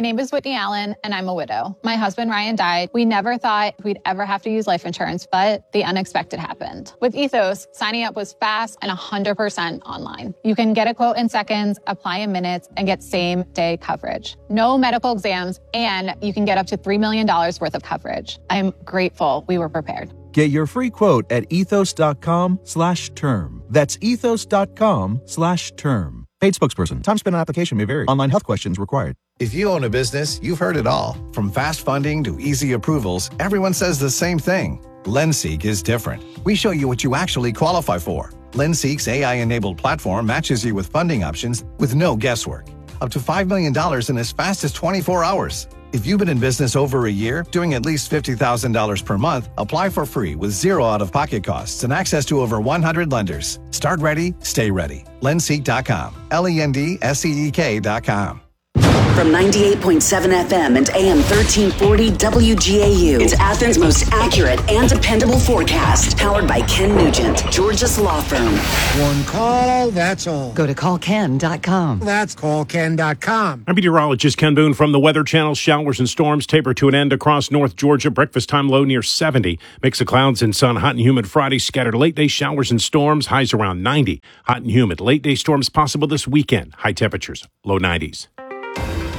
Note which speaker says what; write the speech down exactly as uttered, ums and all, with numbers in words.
Speaker 1: name is Whitney Allen, and I'm a widow. My husband, Ryan, died. We never thought we'd ever have to use life insurance, but the unexpected happened. With Ethos, signing up was fast and one hundred percent online. You can get a quote in seconds, apply in minutes, and get same-day coverage. No medical exams, and you can get up to three million dollars worth of coverage. I'm grateful we were prepared.
Speaker 2: Get your free quote at ethos.com slash term. That's ethos.com slash term. Paid spokesperson. Time spent on application may vary. Online health questions required.
Speaker 3: If you own a business, you've heard it all. From fast funding to easy approvals, everyone says the same thing. LendSeek is different. We show you what you actually qualify for. LendSeek's A I-enabled platform matches you with funding options with no guesswork. Up to five million dollars in as fast as twenty-four hours. If you've been in business over a year, doing at least fifty thousand dollars per month, apply for free with zero out-of-pocket costs and access to over one hundred lenders. Start ready, stay ready. Lendseek dot com. L E N D S E E K dot com.
Speaker 4: From ninety-eight point seven F M and A M thirteen forty W G A U, it's Athens' most accurate and dependable forecast. Powered by Ken Nugent, Georgia's law firm.
Speaker 5: One call, that's all.
Speaker 6: Go to call ken dot com.
Speaker 5: That's call ken dot com.
Speaker 7: I'm meteorologist Ken Boone from the Weather Channel. Showers and storms taper to an end across North Georgia. Breakfast time low near seventy. Mix of clouds and sun. Hot and humid Friday. Scattered late day showers and storms. Highs around ninety. Hot and humid. Late day storms possible this weekend. High temperatures. Low nineties.